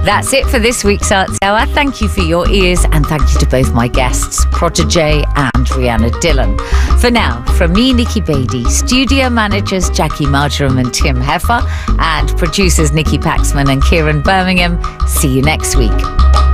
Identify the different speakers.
Speaker 1: That's it for this week's Arts Hour. Thank you for your ears, and thank you to both my guests, Protégé and Rhianna Dillon. For now, from me, Nikki Beattie, studio managers Jackie Marjoram and Tim Heffer, and producers Nikki Paxman and Kieran Birmingham. See you next week.